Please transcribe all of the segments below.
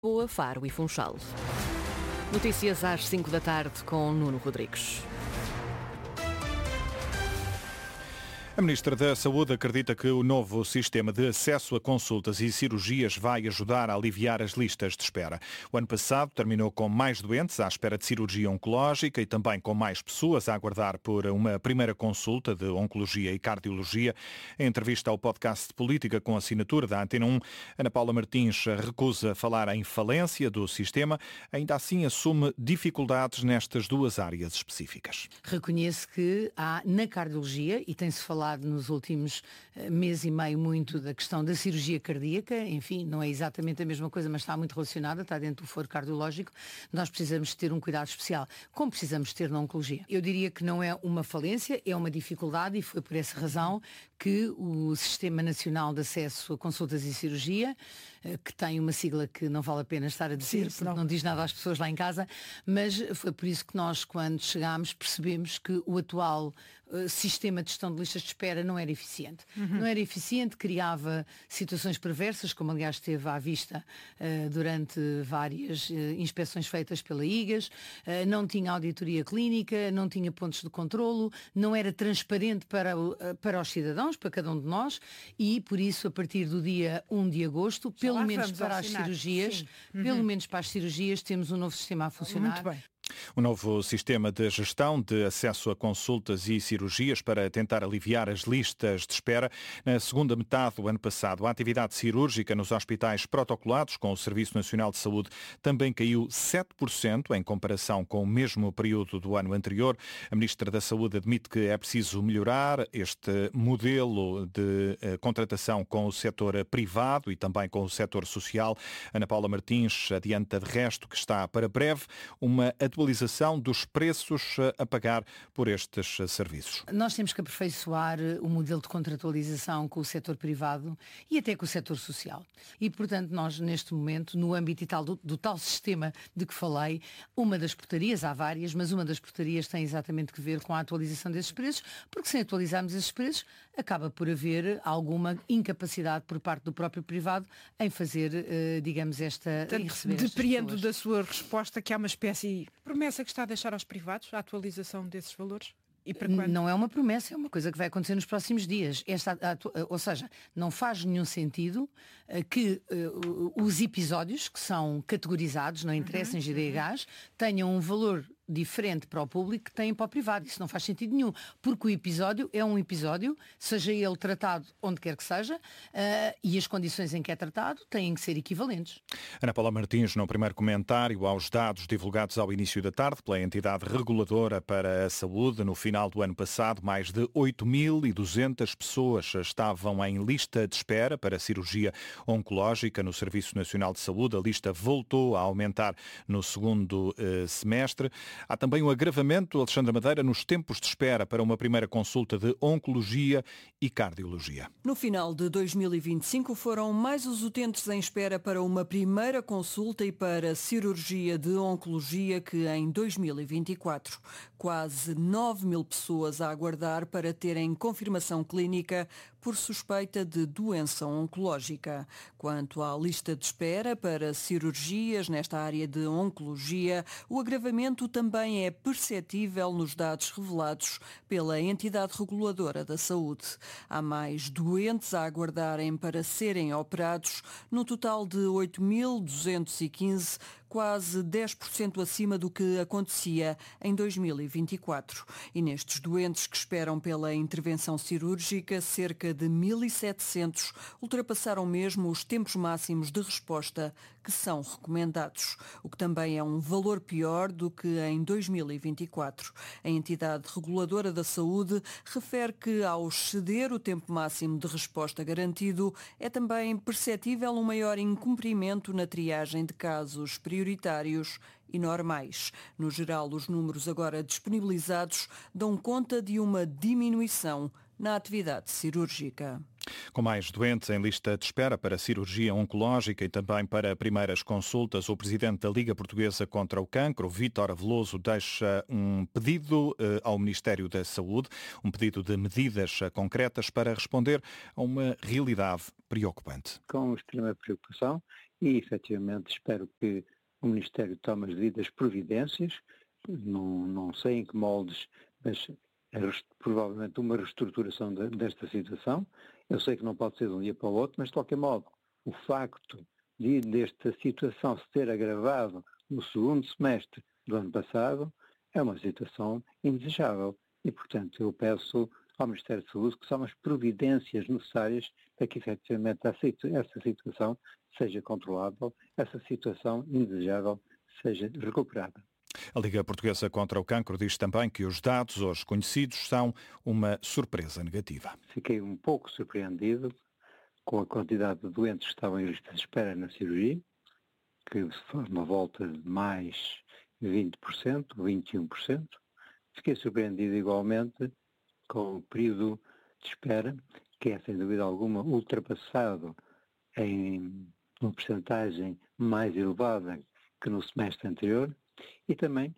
Boa, Faro e Funchal. Notícias às 5 da tarde com Nuno Rodrigues. A Ministra da Saúde acredita que o novo sistema de acesso a consultas e cirurgias vai ajudar a aliviar as listas de espera. O ano passado terminou com mais doentes à espera de cirurgia oncológica e também com mais pessoas a aguardar por uma primeira consulta de oncologia e cardiologia. Em entrevista ao podcast de Política com assinatura da Antena 1, Ana Paula Martins recusa falar em falência do sistema, ainda assim assume dificuldades nestas duas áreas específicas. Reconheço que há na cardiologia, e tem-se falado nos últimos mês e meio muito da questão da cirurgia cardíaca, enfim, não é exatamente a mesma coisa, mas está muito relacionada, está dentro do foro cardiológico. Nós precisamos ter um cuidado especial, como precisamos ter na oncologia. Eu diria que não é uma falência, é uma dificuldade, e foi por essa razão que o Sistema Nacional de Acesso a Consultas e Cirurgia, que tem uma sigla que não vale a pena estar a dizer, porque não diz nada às pessoas lá em casa, mas foi por isso que nós, quando chegámos, percebemos que o atual sistema de gestão de listas de espera não era eficiente. Não era eficiente, criava situações perversas, como aliás esteve à vista durante várias inspeções feitas pela IGAS, não tinha auditoria clínica, não tinha pontos de controlo, não era transparente para os cidadãos, para cada um de nós, e por isso, a partir do dia 1 de agosto, pelo menos para as cirurgias, pelo menos para as cirurgias, temos um novo sistema a funcionar. Muito bem. O novo sistema de gestão de acesso a consultas e cirurgias para tentar aliviar as listas de espera. Na segunda metade do ano passado, a atividade cirúrgica nos hospitais protocolados com o Serviço Nacional de Saúde também caiu 7% em comparação com o mesmo período do ano anterior. A Ministra da Saúde admite que é preciso melhorar este modelo de contratação com o setor privado e também com o setor social. Ana Paula Martins adianta de resto que está para breve uma atualização dos preços a pagar por estes serviços. Nós temos que aperfeiçoar o modelo de contratualização com o setor privado e até com o setor social. E, portanto, nós, neste momento, no âmbito do tal sistema de que falei, uma das portarias, há várias, mas uma das portarias tem exatamente que ver com a atualização desses preços, porque sem atualizarmos esses preços, acaba por haver alguma incapacidade por parte do próprio privado em fazer, digamos, Depreendo da sua resposta que há uma espécie promessa que está a deixar aos privados a atualização desses valores? E para quando? Não é uma promessa, é uma coisa que vai acontecer nos próximos dias. Ou seja, não faz nenhum sentido que os episódios que são categorizados, não interessa em GDHs, tenham um valor diferente para o público que tem para o privado. Isso não faz sentido nenhum, porque o episódio é um episódio, seja ele tratado onde quer que seja, e as condições em que é tratado têm que ser equivalentes. Ana Paula Martins, no primeiro comentário aos dados divulgados ao início da tarde pela entidade reguladora para a saúde, no final do ano passado, mais de 8.200 pessoas estavam em lista de espera para cirurgia oncológica no Serviço Nacional de Saúde. A lista voltou a aumentar no segundo semestre. Há também um agravamento, Alexandra Madeira, nos tempos de espera para uma primeira consulta de oncologia e cardiologia. No final de 2025 foram mais os utentes em espera para uma primeira consulta e para cirurgia de oncologia que em 2024. Quase 9.000 pessoas a aguardar para terem confirmação clínica por suspeita de doença oncológica. Quanto à lista de espera para cirurgias nesta área de oncologia, o agravamento também é perceptível nos dados revelados pela entidade reguladora da saúde. Há mais doentes a aguardarem para serem operados, no total de 8.215, quase 10% acima do que acontecia em 2024. E nestes doentes que esperam pela intervenção cirúrgica, cerca de 1.700 ultrapassaram mesmo os tempos máximos de resposta que são recomendados, o que também é um valor pior do que em 2024. A entidade reguladora da saúde refere que, ao exceder o tempo máximo de resposta garantido, é também perceptível um maior incumprimento na triagem de casos prioritários e normais. No geral, os números agora disponibilizados dão conta de uma diminuição na atividade cirúrgica. Com mais doentes em lista de espera para cirurgia oncológica e também para primeiras consultas, o presidente da Liga Portuguesa contra o Cancro, Vítor Veloso, deixa um pedido ao Ministério da Saúde, um pedido de medidas concretas para responder a uma realidade preocupante. Com extrema preocupação e, efetivamente, espero que o Ministério tome as devidas providências, não sei em que moldes, mas provavelmente uma reestruturação desta situação. Eu sei que não pode ser de um dia para o outro, mas de qualquer modo, o facto desta situação se ter agravado no segundo semestre do ano passado é uma situação indesejável e, portanto, eu peço ao Ministério da Saúde que tome as providências necessárias para que efetivamente essa situação seja controlável, essa situação indesejável seja recuperada. A Liga Portuguesa contra o Cancro diz também que os dados hoje conhecidos são uma surpresa negativa. Fiquei um pouco surpreendido com a quantidade de doentes que estavam em lista de espera na cirurgia, que foi uma volta de mais 20%, 21%. Fiquei surpreendido igualmente com o período de espera, que é sem dúvida alguma ultrapassado em uma percentagem mais elevada que no semestre anterior, e também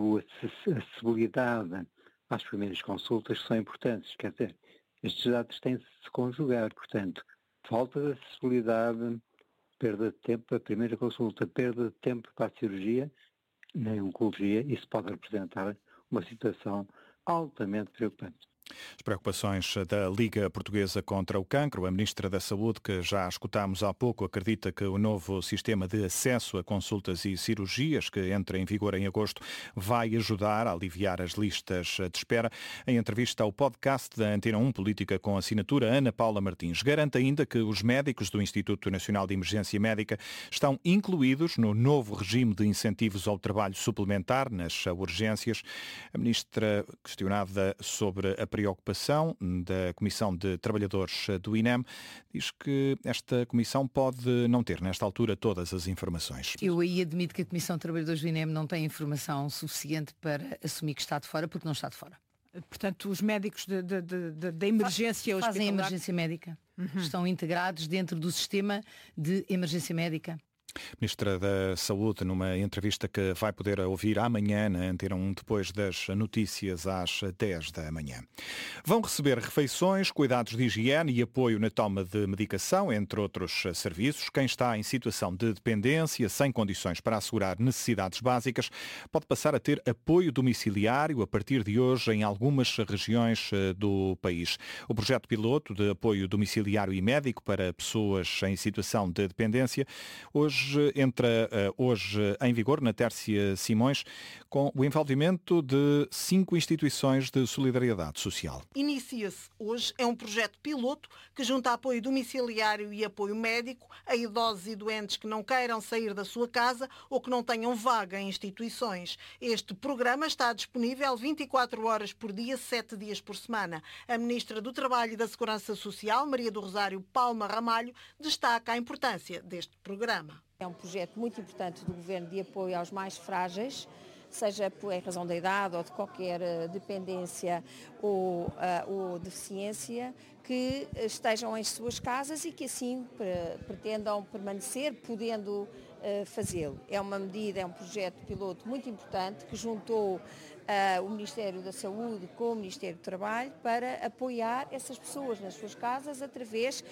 a acessibilidade às primeiras consultas que são importantes, quer dizer, estes dados têm de se conjugar, portanto, falta de acessibilidade, perda de tempo para a primeira consulta, perda de tempo para a cirurgia, na oncologia, isso pode representar uma situação altamente preocupante. As preocupações da Liga Portuguesa contra o Cancro. A Ministra da Saúde, que já escutámos há pouco, acredita que o novo sistema de acesso a consultas e cirurgias, que entra em vigor em agosto, vai ajudar a aliviar as listas de espera. Em entrevista ao podcast da Antena 1 Política com assinatura, Ana Paula Martins garante ainda que os médicos do Instituto Nacional de Emergência Médica estão incluídos no novo regime de incentivos ao trabalho suplementar nas urgências. A Ministra, questionada sobre a preocupação da Comissão de Trabalhadores do INEM, diz que esta comissão pode não ter, nesta altura, todas as informações. Eu aí admito que a Comissão de Trabalhadores do INEM não tem informação suficiente para assumir que está de fora, porque não está de fora. Portanto, os médicos da emergência hospitalar... Fazem emergência médica. Estão integrados dentro do sistema de emergência médica. Ministra da Saúde, numa entrevista que vai poder ouvir amanhã na Antena 1, depois das notícias às 10 da manhã. Vão receber refeições, cuidados de higiene e apoio na toma de medicação, entre outros serviços. Quem está em situação de dependência, sem condições para assegurar necessidades básicas, pode passar a ter apoio domiciliário a partir de hoje em algumas regiões do país. O projeto piloto de apoio domiciliário e médico para pessoas em situação de dependência entra hoje em vigor na Tércia Simões, com o envolvimento de 5 instituições de solidariedade social. Inicia-se hoje, é um projeto piloto que junta apoio domiciliário e apoio médico a idosos e doentes que não queiram sair da sua casa ou que não tenham vaga em instituições. Este programa está disponível 24 horas por dia, 7 dias por semana. A Ministra do Trabalho e da Segurança Social, Maria do Rosário Palma Ramalho, destaca a importância deste programa. É um projeto muito importante do Governo de apoio aos mais frágeis, seja por razão da idade ou de qualquer dependência ou deficiência, que estejam em suas casas e que assim pretendam permanecer, podendo fazê-lo. É uma medida, é um projeto piloto muito importante que juntou o Ministério da Saúde com o Ministério do Trabalho para apoiar essas pessoas nas suas casas através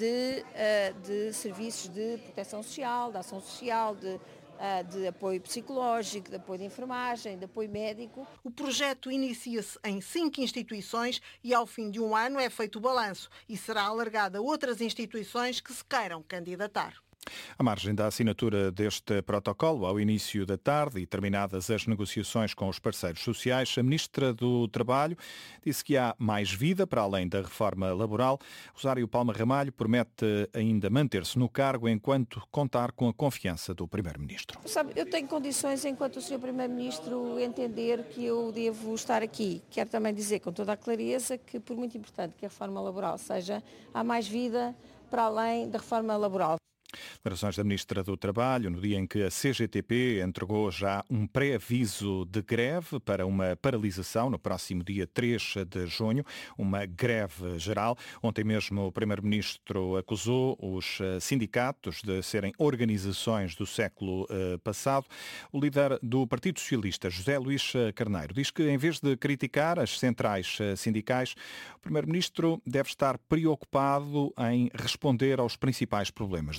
de serviços de proteção social, de ação social, de apoio psicológico, de apoio de enfermagem, de apoio médico. O projeto inicia-se em 5 instituições e ao fim de um ano é feito o balanço e será alargado a outras instituições que se queiram candidatar. À margem da assinatura deste protocolo, ao início da tarde e terminadas as negociações com os parceiros sociais, a Ministra do Trabalho disse que há mais vida para além da reforma laboral. Rosário Palma Ramalho promete ainda manter-se no cargo enquanto contar com a confiança do Primeiro-Ministro. Sabe, eu tenho condições, enquanto o Sr. Primeiro-Ministro entender que eu devo estar aqui. Quero também dizer com toda a clareza que, por muito importante que a reforma laboral seja, há mais vida para além da reforma laboral. Declarações da Ministra do Trabalho no dia em que a CGTP entregou já um pré-aviso de greve para uma paralisação no próximo dia 3 de junho, uma greve geral. Ontem mesmo o Primeiro-Ministro acusou os sindicatos de serem organizações do século passado. O líder do Partido Socialista, José Luís Carneiro, diz que em vez de criticar as centrais sindicais, o Primeiro-Ministro deve estar preocupado em responder aos principais problemas do país.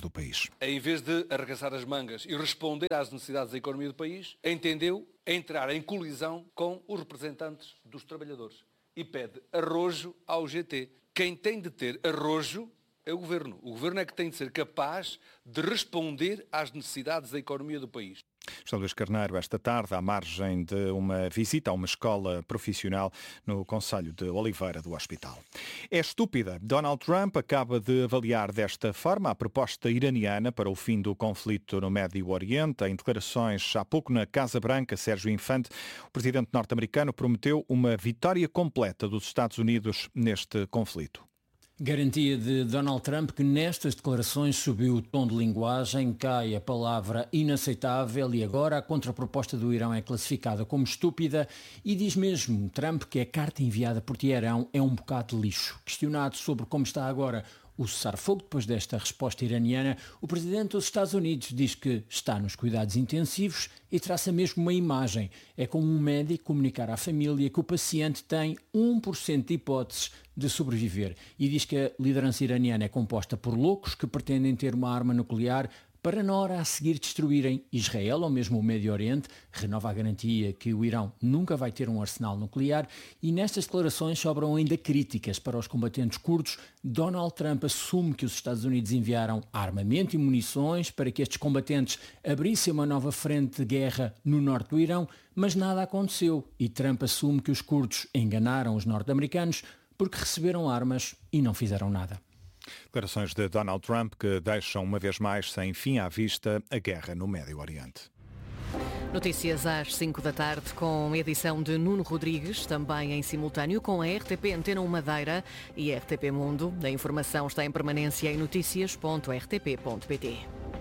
Em vez de arregaçar as mangas e responder às necessidades da economia do país, entendeu entrar em colisão com os representantes dos trabalhadores e pede arrojo ao GT. Quem tem de ter arrojo é o Governo. O Governo é que tem de ser capaz de responder às necessidades da economia do país. José Luís Carneiro, esta tarde, à margem de uma visita a uma escola profissional no concelho de Oliveira do Hospital. É estúpida. Donald Trump acaba de avaliar desta forma a proposta iraniana para o fim do conflito no Médio Oriente. Em declarações há pouco na Casa Branca, Sérgio Infante, o presidente norte-americano prometeu uma vitória completa dos Estados Unidos neste conflito. Garantia de Donald Trump que nestas declarações subiu o tom de linguagem, cai a palavra inaceitável e agora a contraproposta do Irão é classificada como estúpida e diz mesmo Trump que a carta enviada por Teherão é um bocado de lixo. Questionado sobre como está agora o cessar-fogo depois desta resposta iraniana, o presidente dos Estados Unidos diz que está nos cuidados intensivos e traça mesmo uma imagem. É como um médico comunicar à família que o paciente tem 1% de hipóteses de sobreviver e diz que a liderança iraniana é composta por loucos que pretendem ter uma arma nuclear para na hora a seguir destruírem Israel ou mesmo o Médio Oriente, renova a garantia que o Irão nunca vai ter um arsenal nuclear e nestas declarações sobram ainda críticas para os combatentes curdos. Donald Trump assume que os Estados Unidos enviaram armamento e munições para que estes combatentes abrissem uma nova frente de guerra no norte do Irão, mas nada aconteceu e Trump assume que os curdos enganaram os norte-americanos porque receberam armas e não fizeram nada. Declarações de Donald Trump que deixam uma vez mais sem fim à vista a guerra no Médio Oriente. Notícias às 5 da tarde com edição de Nuno Rodrigues, também em simultâneo com a RTP Antena 1 Madeira e a RTP Mundo. A informação está em permanência em noticias.rtp.pt.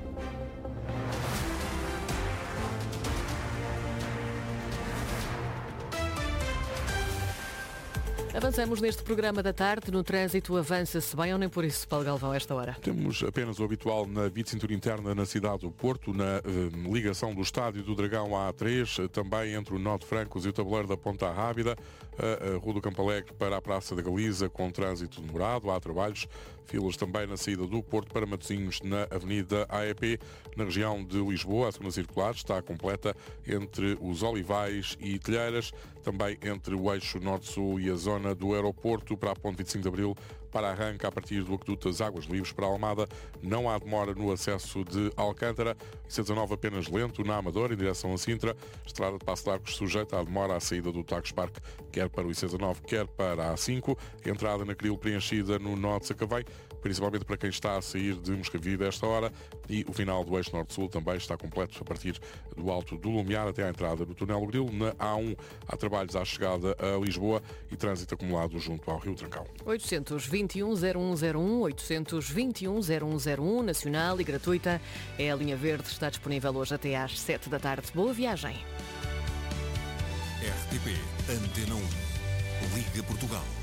Avançamos neste programa da tarde. No trânsito avança-se bem ou nem por isso, Paulo Galvão, esta hora? Temos apenas o habitual na via de cintura interna na cidade do Porto, na ligação do Estádio do Dragão à A3, também entre o Nó de Francos e o tabuleiro da Ponta Rábida, a Rua do Campo Alegre para a Praça da Galiza com trânsito demorado, há trabalhos, filas também na saída do Porto para Matosinhos na Avenida AEP, na região de Lisboa, a segunda circular está completa entre os Olivais e Telheiras, também entre o eixo Norte-Sul e a zona do aeroporto para a Ponte 25 de Abril, para arranque a partir do Aqueduto das Águas Livres para a Almada. Não há demora no acesso de Alcântara. IC19 apenas lento na Amadora, em direção a Sintra. Estrada de Passo de Arcos sujeita à demora à saída do Tagus Park, quer para o IC19, quer para a A5. Entrada na Cril preenchida no Nó de Sacavém, principalmente para quem está a sair de Moscavide a esta hora. E o final do eixo Norte-Sul também está completo a partir do Alto do Lumiar até à entrada do Túnel Grilo. Na A1 há trabalhos à chegada a Lisboa e trânsito acumulado junto ao Rio Trancão. 821-0101, 821-0101, nacional e gratuita. É a linha verde, está disponível hoje até às 7 da tarde. Boa viagem. RTP Antena 1, Liga Portugal.